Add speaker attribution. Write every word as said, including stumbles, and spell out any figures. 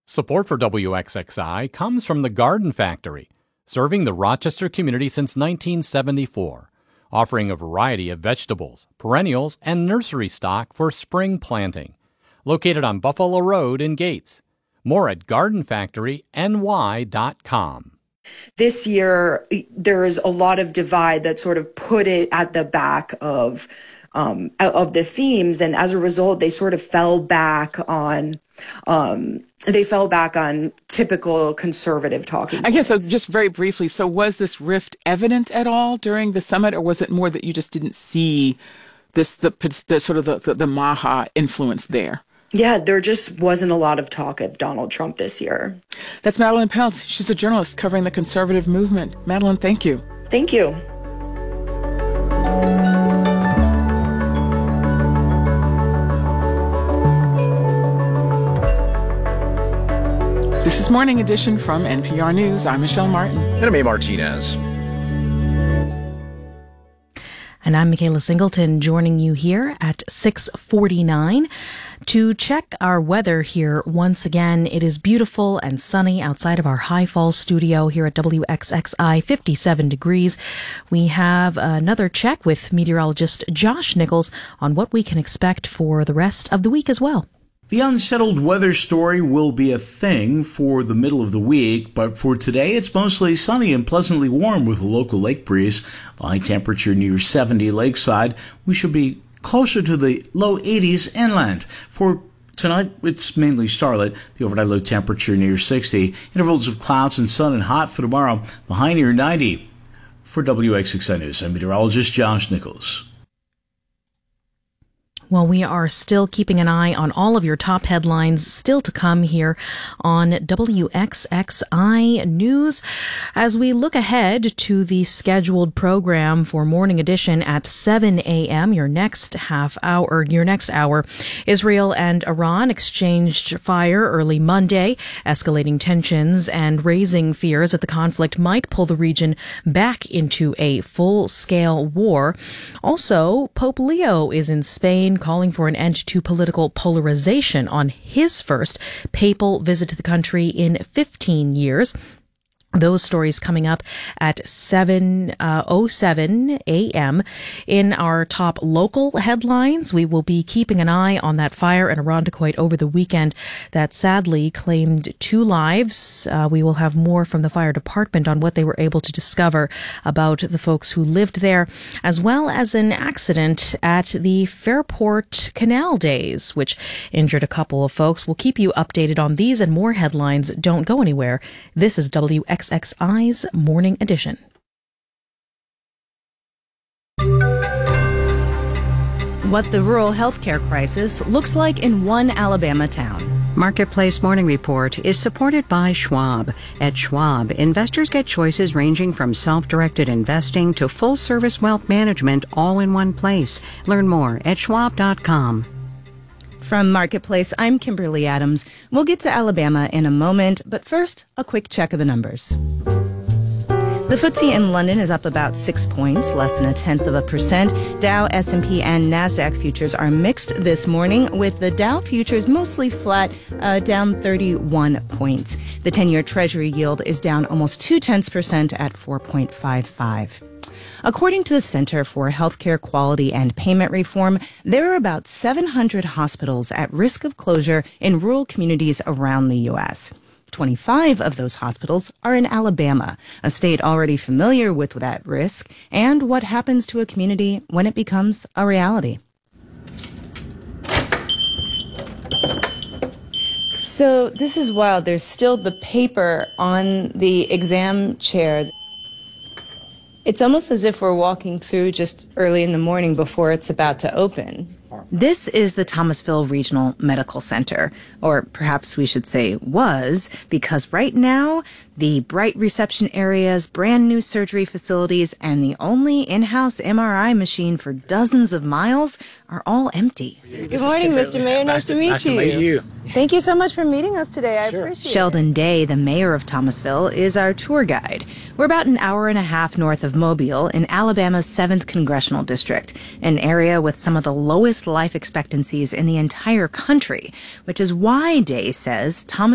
Speaker 1: Support for W X X I comes from the Garden Factory, serving the Rochester community since nineteen seventy-four, offering a variety of vegetables, perennials, and nursery stock for spring planting. Located on Buffalo Road in Gates. More at garden factory n y dot com.
Speaker 2: This year, there is a lot of divide that sort of put it at the back of um, of the themes, and as a result, they sort of fell back on um, they fell back on typical conservative talking
Speaker 3: I guess so.
Speaker 2: points.
Speaker 3: Just very briefly, so was this rift evident at all during the summit, or was it more that you just didn't see this the, the sort of the, the, the Maha influence there?
Speaker 2: Yeah, there just wasn't a lot of talk of Donald Trump this year.
Speaker 3: That's Madeline Peltz. She's a journalist covering the conservative movement. Madeline, thank you.
Speaker 2: Thank you.
Speaker 3: This is Morning Edition from N P R News. I'm Michelle Martin.
Speaker 4: And I'm A. Martinez.
Speaker 5: And I'm Michaela Singleton, joining you here at six forty-nine to check our weather here once again. It is beautiful and sunny outside of our High Falls studio here at W X X I, fifty-seven degrees. We have another check with meteorologist Josh Nichols on what we can expect for the rest of the week as well.
Speaker 6: The unsettled weather story will be a thing for the middle of the week, but for today it's mostly sunny and pleasantly warm with a local lake breeze. The high temperature near seventy lakeside. We should be closer to the low eighties inland. For tonight, it's mainly starlit. The overnight low temperature near sixty. Intervals of clouds and sun and hot for tomorrow. The high near ninety. For W X X I News, I'm meteorologist Josh Nichols.
Speaker 5: Well, we are still keeping an eye on all of your top headlines still to come here on W X X I News. As we look ahead to the scheduled program for Morning Edition at seven a.m., your next half hour, your next hour, Israel and Iran exchanged fire early Monday, escalating tensions and raising fears that the conflict might pull the region back into a full-scale war. Also, Pope Leo is in Spain, calling for an end to political polarization on his first papal visit to the country in fifteen years. Those stories coming up at seven oh seven a.m. In our top local headlines, we will be keeping an eye on that fire in Iran to Kuwait over the weekend that sadly claimed two lives. Uh, we will have more from the fire department on what they were able to discover about the folks who lived there, as well as an accident at the Fairport Canal Days, which injured a couple of folks. We'll keep you updated on these and more headlines. Don't go anywhere. This is W X X I's Morning Edition.
Speaker 7: What the rural healthcare crisis looks like in one Alabama town.
Speaker 8: Marketplace Morning Report is supported by Schwab. At Schwab, investors get choices ranging from self-directed investing to full-service wealth management all in one place. Learn more at schwab dot com.
Speaker 7: From Marketplace, I'm Kimberly Adams. We'll get to Alabama in a moment, but first, a quick check of the numbers. The F T S E in London is up about six points, less than a tenth of a percent. Dow, S and P, and NASDAQ futures are mixed this morning, with the Dow futures mostly flat, uh, down thirty-one points. The ten-year Treasury yield is down almost two-tenths percent at four point five five. According to the Center for Healthcare Quality and Payment Reform, there are about seven hundred hospitals at risk of closure in rural communities around the U S twenty-five of those hospitals are in Alabama, a state already familiar with that risk and what happens to a community when it becomes a reality. So this is wild. There's still the paper on the exam chair. It's almost as if we're walking through just early in the morning before it's about to open. This is the Thomasville Regional Medical Center, or perhaps we should say was, because right now, the bright reception areas, brand new surgery facilities, and the only in-house M R I machine for dozens of miles are all empty. Good morning, Mister Mayor. Nice to meet you.
Speaker 9: Nice to meet you.
Speaker 7: Thank you so much for meeting us today. I appreciate it. Sheldon Day, the mayor of Thomasville, is our tour guide. We're about an hour and a half north of Mobile in Alabama's seventh Congressional District, an area with some of the lowest life expectancies in the entire country, which is why Day says Thomas